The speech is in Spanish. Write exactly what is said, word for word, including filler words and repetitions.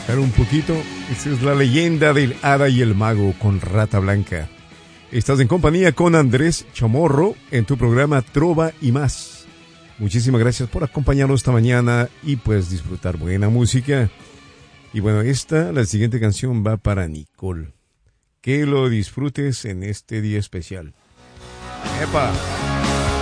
relajar un poquito. Esta es la leyenda del Hada y el Mago con Rata Blanca. Estás en compañía con Andrés Chamorro en tu programa Trova y Más. Muchísimas gracias por acompañarnos esta mañana y pues disfrutar buena música. Y bueno, esta, la siguiente canción va para Nicole. Que lo disfrutes en este día especial. ¡Epa!